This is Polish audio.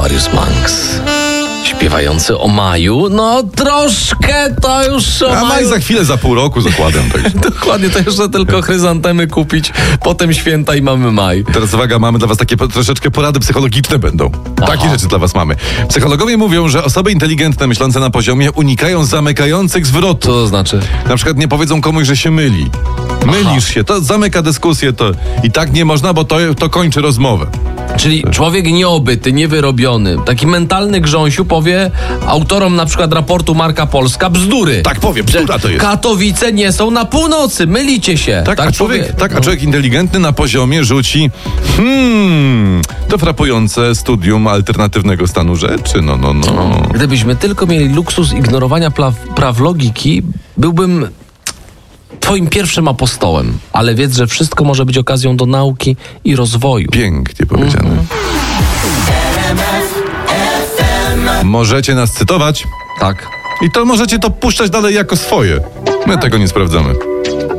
Mariusz Manx. Śpiewający o maju, no troszkę to już o A maj maju. za chwilę, za pół roku zakładam. Tak. Dokładnie, to jeszcze tylko chryzantemy kupić, potem święta i mamy maj. Teraz uwaga, mamy dla was takie troszeczkę porady psychologiczne będą. Takie rzeczy dla was mamy. Psychologowie mówią, że osoby inteligentne, myślące na poziomie, unikają zamykających zwrotów. Co to znaczy? Na przykład nie powiedzą komuś, że się myli. Mylisz się, to zamyka dyskusję, to i tak nie można, bo to kończy rozmowę. Czyli człowiek nieobyty, niewyrobiony, taki mentalny grząsiu powie autorom na przykład raportu Marca Polska bzdury. Tak powie, bzdura to jest. Katowice nie są na północy, mylicie się. Tak, a człowiek inteligentny na poziomie rzuci to frapujące studium alternatywnego stanu rzeczy. No. Gdybyśmy tylko mieli luksus ignorowania praw logiki, byłbym twoim pierwszym apostołem. Ale wiedz, że wszystko może być okazją do nauki i rozwoju. Pięknie powiedziane. Możecie nas cytować Tak. i to możecie to puszczać dalej jako swoje. My tego nie sprawdzamy.